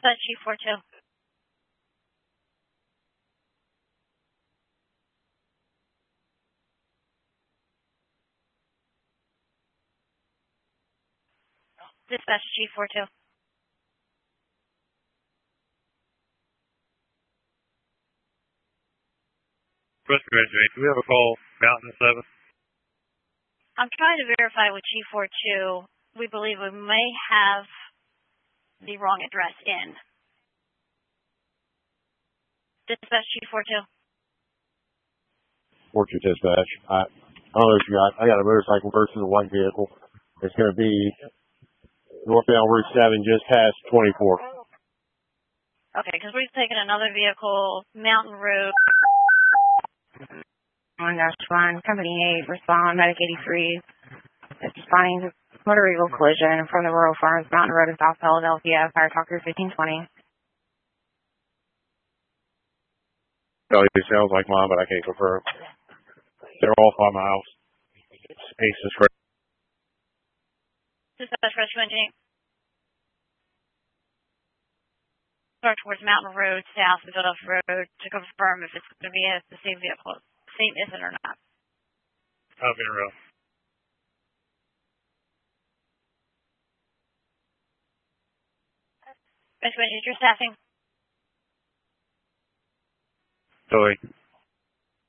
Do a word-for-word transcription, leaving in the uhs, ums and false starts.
Dispatch Chief four two. Dispatch Chief four two. Rescue Engine, do we have a call, Mountain seven? I'm trying to verify with Chief four two. We believe we may have the wrong address in. Dispatch Chief four two. four two Dispatch. I, I don't know if you got, I got a motorcycle versus a white vehicle. It's going to be northbound Route seven just past twenty-four. Okay, because we've taken another vehicle, Mountain Road. one dash one, Company eight, respond, Medic eighty-three. It's responding to motor vehicle collision from the Rural Farms, Mountain Road in South Philadelphia, Fire Talker fifteen twenty. Oh, it sounds like mine, but I can't confirm. They're all five miles. It's Aces for Dispatch Rescue Engine. Start towards Mountain Road, south of Philadelphia Road to confirm if it's going to be a, the same vehicle, same incident or not. I'll be in a row. Rescue Engine, you're staffing. Sorry.